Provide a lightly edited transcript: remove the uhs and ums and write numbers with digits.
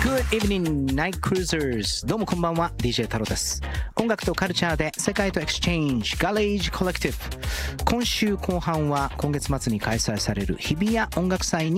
Good evening, Night Cruisers. どうもこんばんは、DJ 太郎です。音楽とカルチャーで世界とエクスチェンジ、ガレージコレクティブ。今週後半は今月末に開催される日比谷音楽祭に